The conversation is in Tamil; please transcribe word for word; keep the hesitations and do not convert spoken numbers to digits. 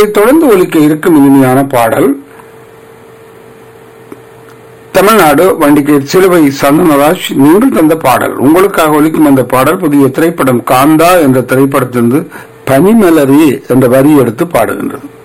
தொடர்ந்து ஒலிக்க இருக்கும் இனிமையான பாடல் தமிழ்நாடு வண்டிகேட் சிலுவை சந்தனராஜ் நீங்கள் தந்த பாடல். உங்களுக்காக ஒலிக்கும் அந்த பாடல் புதிய திரைப்படம் காந்தா என்ற திரைப்படத்திலிருந்து பனிமலரி என்ற வரி எடுத்து பாடுகின்றது.